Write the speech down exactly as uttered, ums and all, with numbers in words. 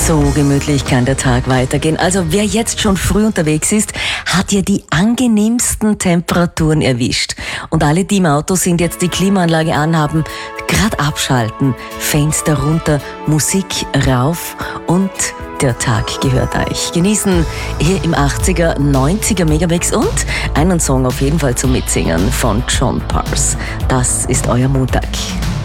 So gemütlich kann der Tag weitergehen. Also wer jetzt schon früh unterwegs ist, hat ja die angenehmsten Temperaturen erwischt. Und alle, die im Auto sind, jetzt die Klimaanlage anhaben, grad abschalten, Fenster runter, Musik rauf und der Tag gehört euch. Genießen hier im achtziger, neunziger Megabix und einen Song auf jeden Fall zum Mitsingen von John Pars. Das ist euer Montag.